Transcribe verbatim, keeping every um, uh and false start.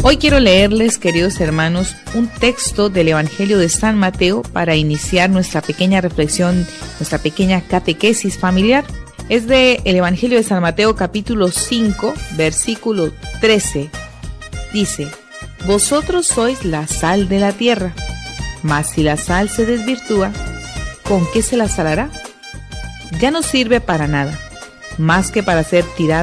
Hoy quiero leerles, queridos hermanos, un texto del Evangelio de San Mateo para iniciar nuestra pequeña reflexión, nuestra pequeña catequesis familiar. Es de el Evangelio de San Mateo, capítulo cinco, versículo trece. Dice: Vosotros sois la sal de la tierra, mas si la sal se desvirtúa, ¿con qué se la salará? Ya no sirve para nada, más que para ser tirada